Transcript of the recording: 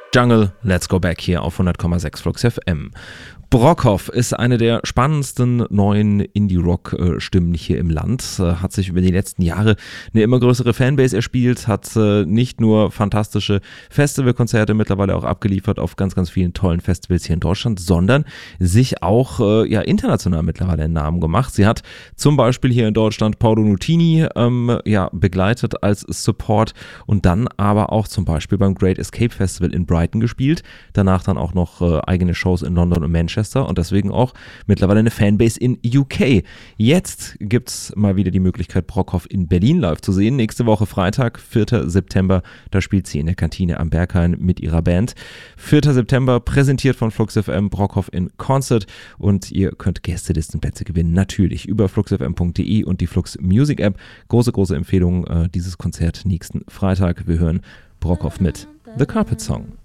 Jungle, Let's Go Back hier auf 100,6 Flux FM. Brockhoff ist eine der spannendsten neuen Indie-Rock-Stimmen hier im Land, hat sich über die letzten Jahre eine immer größere Fanbase erspielt, hat nicht nur fantastische Festivalkonzerte mittlerweile auch abgeliefert auf ganz, ganz vielen tollen Festivals hier in Deutschland, sondern sich auch international mittlerweile einen Namen gemacht. Sie hat zum Beispiel hier in Deutschland Paolo Nutini begleitet als Support und dann aber auch zum Beispiel beim Great Escape Festival in Brighton gespielt, danach dann auch noch eigene Shows in London und Manchester und deswegen auch mittlerweile eine Fanbase in UK. Jetzt gibt es mal wieder die Möglichkeit, Brockhoff in Berlin live zu sehen. Nächste Woche Freitag, 4. September, da spielt sie in der Kantine am Berghain mit ihrer Band. 4. September, präsentiert von Flux FM, Brockhoff in Concert und ihr könnt Gästelistenplätze gewinnen, natürlich über fluxfm.de und die Flux Music App. Große, große Empfehlung, dieses Konzert nächsten Freitag. Wir hören Brockhoff mit The Carpet Song.